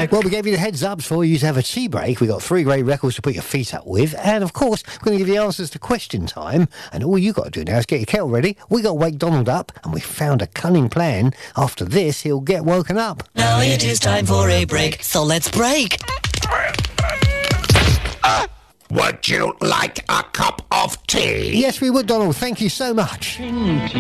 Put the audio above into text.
break. Well, we gave you the heads up for you to have a tea break. We got 3 great records to put your feet up with. And, of course, we're going to give you answers to question time. And all you got to do now is get your kettle ready. We got to wake Donald up. And we found a cunning plan. After this, he'll get woken up. Now it is time for a break, so let's break. Would you like a cup of tea? Yes, we would, Donald. Thank you so much.